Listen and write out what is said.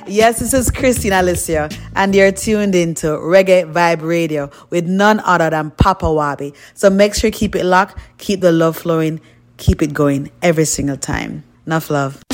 Yes, this is Christine Alicia, and you're tuned into Reggae Vibe Radio with none other than Papa Wabi. So make sure you keep it locked, keep the love flowing, keep it going every single time. Enough love.